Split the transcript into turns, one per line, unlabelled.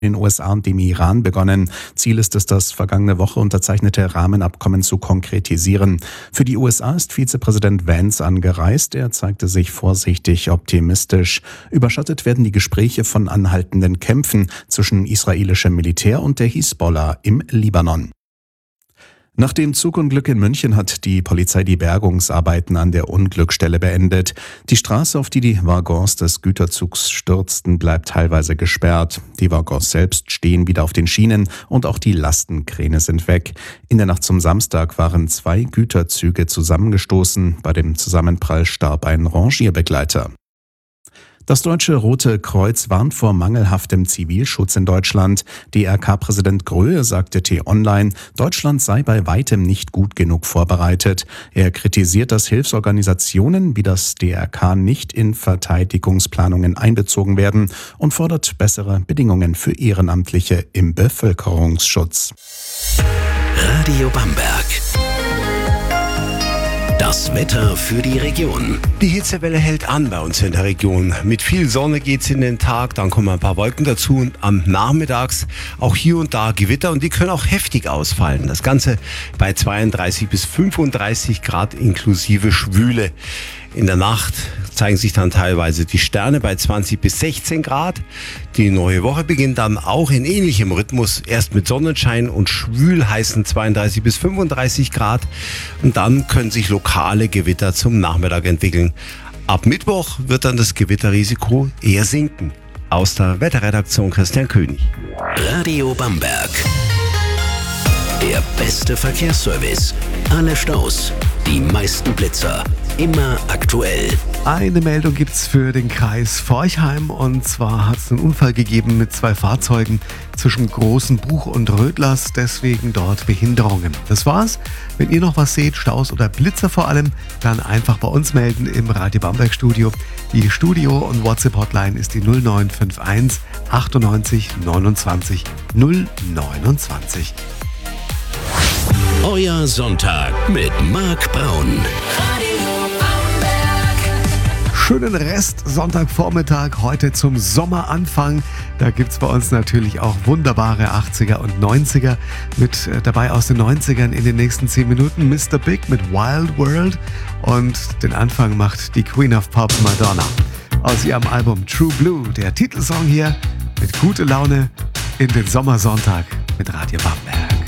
in den USA und dem Iran begonnen. Ziel ist es, das vergangene Woche unterzeichnete Rahmenabkommen zu konkretisieren. Für die USA ist Vizepräsident Vance angereist. Er zeigte sich vorsichtig optimistisch. Überschattet werden die Gespräche von anhaltenden Kämpfen zwischen israelischem Militär und der Hisbollah im Libanon. Nach dem Zugunglück in München hat die Polizei die Bergungsarbeiten an der Unglücksstelle beendet. Die Straße, auf die die Waggons des Güterzugs stürzten, bleibt teilweise gesperrt. Die Waggons selbst stehen wieder auf den Schienen und auch die Lastenkräne sind weg. In der Nacht zum Samstag waren 2 Güterzüge zusammengestoßen. Bei dem Zusammenprall starb ein Rangierbegleiter. Das Deutsche Rote Kreuz warnt vor mangelhaftem Zivilschutz in Deutschland. DRK-Präsident Gröhe sagte T-Online, Deutschland sei bei weitem nicht gut genug vorbereitet. Er kritisiert, dass Hilfsorganisationen wie das DRK nicht in Verteidigungsplanungen einbezogen werden und fordert bessere Bedingungen für Ehrenamtliche im Bevölkerungsschutz.
Radio Bamberg. Das Wetter für die Region.
Die Hitzewelle hält an bei uns in der Region. Mit viel Sonne geht's in den Tag, dann kommen ein paar Wolken dazu und am Nachmittags auch hier und da Gewitter und die können auch heftig ausfallen. Das Ganze bei 32 bis 35 Grad inklusive Schwüle. In der Nacht zeigen sich dann teilweise die Sterne bei 20 bis 16 Grad. Die neue Woche beginnt dann auch in ähnlichem Rhythmus. Erst mit Sonnenschein und schwül heißen 32 bis 35 Grad. Und dann können sich lokale Gewitter zum Nachmittag entwickeln. Ab Mittwoch wird dann das Gewitterrisiko eher sinken. Aus der Wetterredaktion Christian König.
Radio Bamberg. Der beste Verkehrsservice. Alle Staus, die meisten Blitzer. Immer aktuell.
Eine Meldung gibt's für den Kreis Forchheim und zwar hat es einen Unfall gegeben mit 2 Fahrzeugen zwischen Großen Buch und Rödlers, deswegen dort Behinderungen. Das war's. Wenn ihr noch was seht, Staus oder Blitzer vor allem, dann einfach bei uns melden im Radio Bamberg Studio. Die Studio- und WhatsApp-Hotline ist die 0951 98 29 029.
Euer Sonntag mit Marc Braun.
Schönen Rest Sonntagvormittag heute zum Sommeranfang. Da gibt's bei uns natürlich auch wunderbare 80er und 90er. Mit dabei aus den 90ern in den nächsten 10 Minuten Mr. Big mit Wild World. Und den Anfang macht die Queen of Pop Madonna. Aus ihrem Album True Blue, der Titelsong hier mit gute Laune in den Sommersonntag mit Radio Bamberg.